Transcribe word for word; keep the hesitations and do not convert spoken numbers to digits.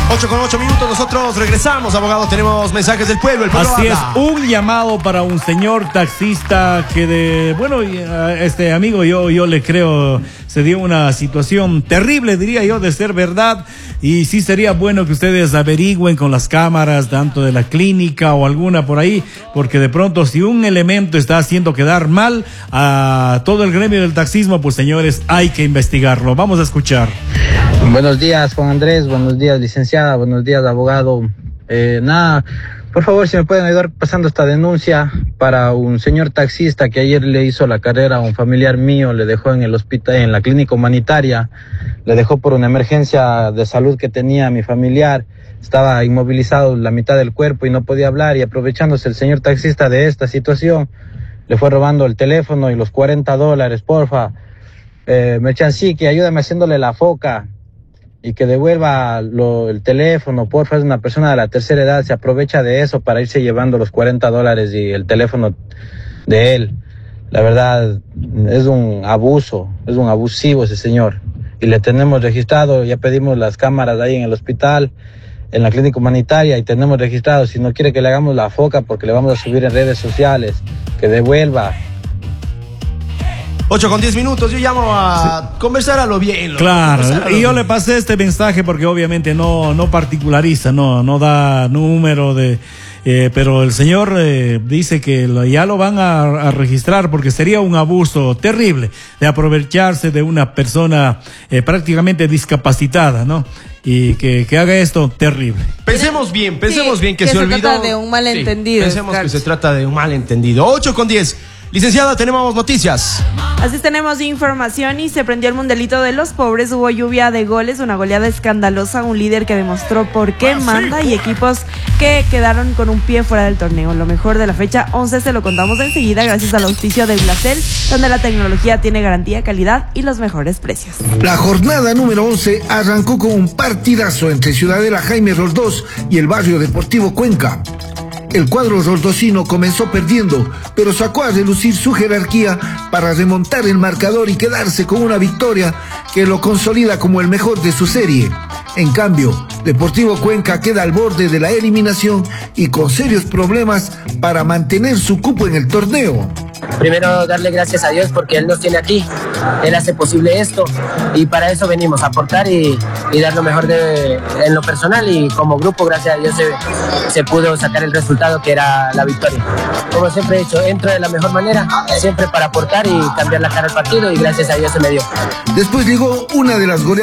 ocho con ocho minutos, nosotros regresamos, abogado, tenemos mensajes del pueblo. El pueblo Así habla. es, un llamado para un señor taxista que de, bueno, este amigo, yo, yo le creo, se dio una situación terrible, diría yo, de ser verdad, y sí sería bueno que ustedes averigüen con las cámaras, tanto de la clínica o alguna por ahí, porque de pronto si un elemento está haciendo quedar mal a todo el gremio del taxismo, pues señores, hay que investigarlo. Vamos a escuchar. Buenos días, Juan Andrés, buenos días, licenciada, buenos días, abogado. Eh, nada, por favor, si me pueden ayudar pasando esta denuncia para un señor taxista que ayer le hizo la carrera a un familiar mío, le dejó en el hospital, en la clínica humanitaria, le dejó por una emergencia de salud que tenía mi familiar, estaba inmovilizado la mitad del cuerpo y no podía hablar, y aprovechándose el señor taxista de esta situación, le fue robando el teléfono y los cuarenta dólares, porfa. Eh, Merchancique, ayúdame haciéndole la foca y que devuelva lo, el teléfono, porfa. Es una persona de la tercera edad, se aprovecha de eso para irse llevando los cuarenta dólares y el teléfono de él. La verdad, es un abuso, es un abusivo ese señor. Y le tenemos registrado, ya pedimos las cámaras ahí en el hospital, en la clínica humanitaria, y tenemos registrado. Si no quiere que le hagamos la foca, porque le vamos a subir en redes sociales, que devuelva. ocho con diez minutos, yo llamo a sí. conversar a lo bien. Lo claro, a lo y yo bien. le pasé este mensaje porque obviamente no, no particulariza, no, no da número de... Eh, pero el señor eh, dice que lo, ya lo van a, a registrar porque sería un abuso terrible de aprovecharse de una persona eh, prácticamente discapacitada, ¿no? Y que, que haga esto terrible. Pensemos bien, pensemos sí, bien que, que se, se olvidó. trata de un malentendido. Sí, pensemos Carlos. que se trata de un malentendido. ocho con diez. Licenciada, tenemos noticias. Así tenemos información y se prendió el mundialito de los pobres. Hubo lluvia de goles, una goleada escandalosa, un líder que demostró por qué manda y equipos que quedaron con un pie fuera del torneo. Lo mejor de la fecha once se lo contamos enseguida gracias al auspicio de Blacel, donde la tecnología tiene garantía, calidad y los mejores precios. La jornada número once arrancó con un partidazo entre Ciudadela Jaime Roldós y el Barrio Deportivo Cuenca. El cuadro roldosino comenzó perdiendo, pero sacó a relucir su jerarquía para remontar el marcador y quedarse con una victoria que lo consolida como el mejor de su serie. En cambio, Deportivo Cuenca queda al borde de la eliminación y con serios problemas para mantener su cupo en el torneo. Primero darle gracias a Dios porque Él nos tiene aquí, Él hace posible esto y para eso venimos a aportar y, y dar lo mejor de, en lo personal, y como grupo gracias a Dios se, se pudo sacar el resultado que era la victoria. Como siempre he dicho, entro de la mejor manera, siempre para aportar y cambiar la cara al partido, y gracias a Dios se me dio. Después llegó una de las goleadas